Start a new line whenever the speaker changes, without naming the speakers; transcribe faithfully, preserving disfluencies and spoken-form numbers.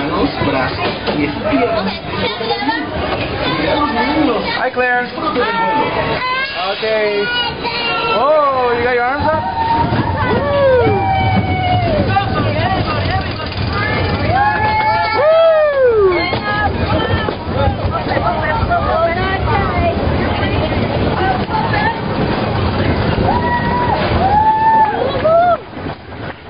manos, brazos, pies y piernas.
Hi, Claire.
Disfrute del vuelo.
Okay. Oh, you got your arms up?